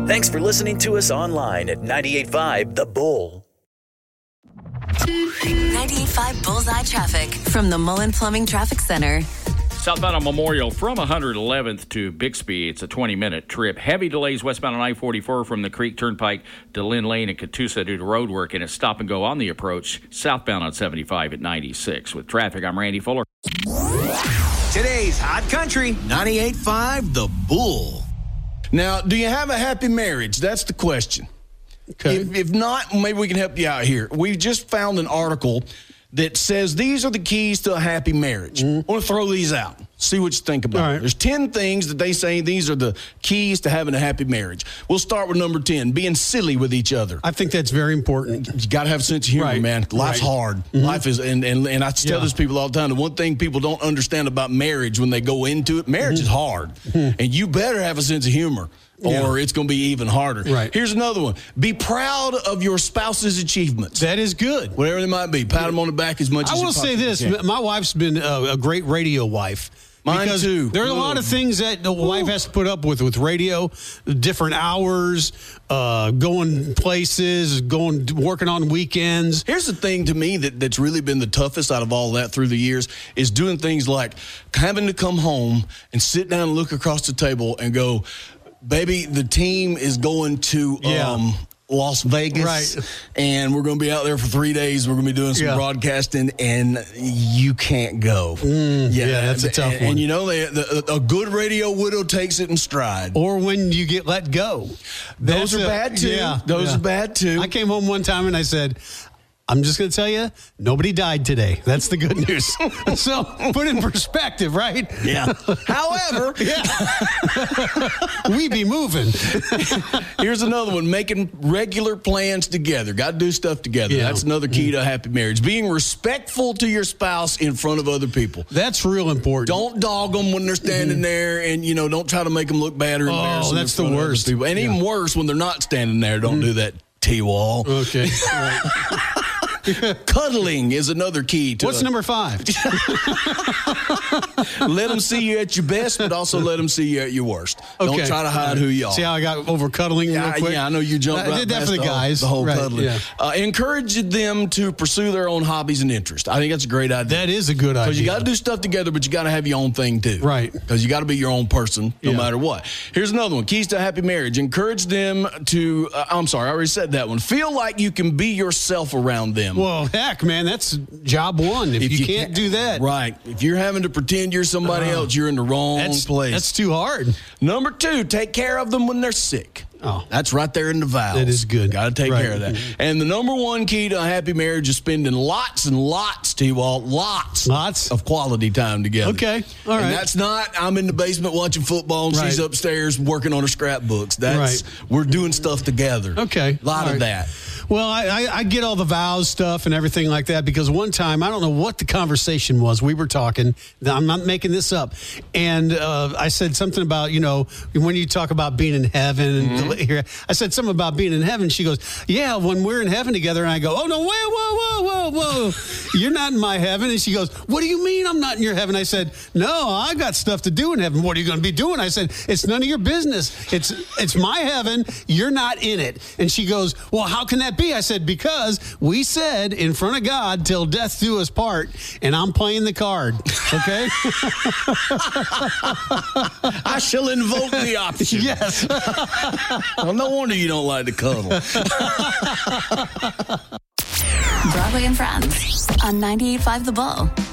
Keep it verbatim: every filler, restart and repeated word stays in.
Thanks for listening to us online at ninety-eight point five The Bull. ninety-eight point five Bullseye Traffic from the Mullen Plumbing Traffic Center. Southbound on Memorial from one hundred eleventh to Bixby. It's a twenty-minute trip. Heavy delays westbound on I forty-four from the Creek Turnpike to Lynn Lane and Catoosa due to road work, and a stop and go on the approach southbound on seventy-five at ninety-six. With traffic, I'm Randy Fuller. Today's Hot Country, ninety-eight point five The Bull. Now, do you have a happy marriage? That's the question. Okay. If, if not, maybe we can help you out here. We just found an article that says these are the keys to a happy marriage. Mm-hmm. I want to throw these out. See what you think about All it. right. There's ten things that they say these are the keys to having a happy marriage. We'll start with number ten, being silly with each other. I think that's very important. You got to have a sense of humor, Right. man. Life's Right. hard. Mm-hmm. Life is, and, and, and I tell Yeah. this people all the time, the one thing people don't understand about marriage when they go into it, marriage Mm-hmm. is hard. Mm-hmm. And you better have a sense of humor, or Yeah. it's going to be even harder. Right. Here's another one. Be proud of your spouse's achievements. That is good. Whatever they might be. Pat them on the back as much I as you will say possibly this. can. My wife's been a, a great radio wife. Mine because too. There are a lot of things that the wife has to put up with with radio, different hours, uh, going places, going working on weekends. Here's the thing to me that, that's really been the toughest out of all that through the years is doing things like having to come home and sit down and look across the table and go, baby, the team is going to Yeah. um, Las Vegas, Right. and we're going to be out there for three days. We're going to be doing some Yeah. broadcasting, and you can't go. Mm, yeah, that's a tough and, one. And you know, they, the, a good radio widow takes it in stride. Or when you get let go. Those That's are a- bad too. Yeah, Those yeah. are bad too. I came home one time and I said, I'm just going to tell you, nobody died today. That's the good news. So put in perspective, right? Yeah. However, we be moving. here's another one: making regular plans together. Got to do stuff together. Yeah. That's another key to a happy marriage. Being respectful to your spouse in front of other people. That's real important. Don't dog them when they're standing Mm-hmm. there, and you know, don't try to make them look bad or Oh, embarrass them. that's in front the of other worst. people. And Yeah. even worse when they're not standing there. Don't do that. T-wall. Okay. Right. Cuddling is another key to What's a- number five? let them see you at your best, but also let them see you at your worst. Don't Okay. try to hide who you are. See how I got over cuddling Yeah, real quick? yeah, I know you jumped I right did that past for the, the whole- guys. the whole Right, cuddling. yeah. Uh, encourage them to pursue their own hobbies and interests. I think that's a great idea. That is a good idea. Because you got to do stuff together, but you got to have your own thing too. Right. Because you got to be your own person no Yeah. matter what. Here's another one. Keys to a happy marriage. Encourage them to, uh, I'm sorry, I already said that one. Feel like you can be yourself around them. Well, heck, man, that's job one. If, you, can't do that, Right. If you're having to pretend you're somebody Uh, else, you're in the wrong that's, place. that's too hard. Number two, take care of them when they're sick. Oh. That's right there in the vows. That is good. Got to take Right. care of that. And the number one key to a happy marriage is spending lots and lots, T-Walt, lots, Lots? of quality time together. Okay. All right. And that's not, I'm in the basement watching football and she's Right. upstairs working on her scrapbooks. That's, Right. we're doing stuff together. Okay. A lot All of right. that. Well, I, I, I get all the vows stuff and everything like that because one time, I don't know what the conversation was. We were talking. I'm not making this up. And uh, I said something about, you know, when you talk about being in heaven. And Mm-hmm. I said something about being in heaven. She goes, yeah, when we're in heaven together. And I go, oh, no, wait, whoa, whoa, whoa, whoa. You're not in my heaven. And she goes, what do you mean I'm not in your heaven? I said, no, I got stuff to do in heaven. What are you going to be doing? I said, it's none of your business. It's, it's my heaven. You're not in it. And she goes, well, how can that be? I said, because we said in front of God, till death do us part, and I'm playing the card. Okay? I shall invoke the option. Yes. Well, no wonder you don't like to cuddle. Broadway and Friends on ninety-eight point five The Bull.